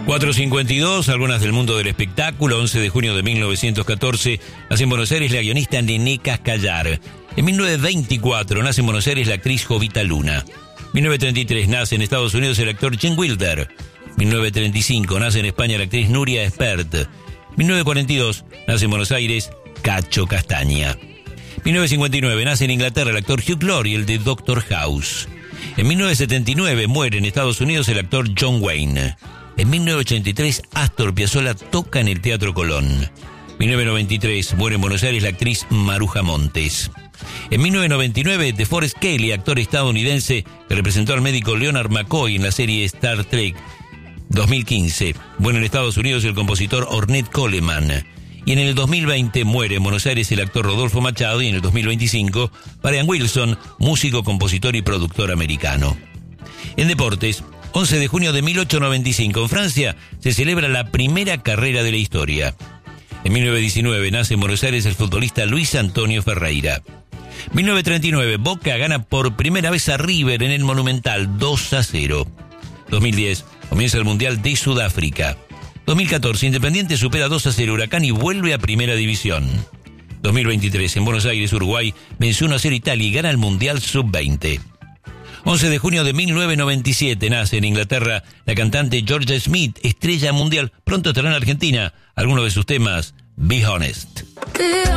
4:52, algunas del mundo del espectáculo. 11 de junio de 1914, nace en Buenos Aires la guionista Nené Cascallar. En 1924, nace en Buenos Aires la actriz Jovita Luna. 1933, nace en Estados Unidos el actor Gene Wilder. 1935, nace en España la actriz Nuria Espert. 1942, nace en Buenos Aires Cacho Castaña. 1959, nace en Inglaterra el actor Hugh Laurie, el de Doctor House. En 1979, muere en Estados Unidos el actor John Wayne. En 1983, Astor Piazzolla toca en el Teatro Colón. 1993, muere en Buenos Aires la actriz Maruja Montes. En 1999, DeForest Kelley, actor estadounidense que representó al médico Leonard McCoy en la serie Star Trek. 2015, muere en Estados Unidos el compositor Ornette Coleman. Y en el 2020 muere en Buenos Aires el actor Rodolfo Machado, y en el 2025, Brian Wilson, músico, compositor y productor americano. En deportes, 11 de junio de 1895, en Francia, se celebra la primera carrera de la historia. En 1919, nace en Buenos Aires el futbolista Luis Antonio Ferreira. 1939, Boca gana por primera vez a River en el Monumental, 2-0. 2010, comienza el Mundial de Sudáfrica. 2014, Independiente supera 2-0 Huracán y vuelve a Primera División. 2023, en Buenos Aires, Uruguay, venció 1-0 Italia y gana el Mundial Sub-20. 11 de junio de 1997, nace en Inglaterra la cantante Georgia Smith, estrella mundial. Pronto estará en Argentina. Algunos de sus temas, Be Honest.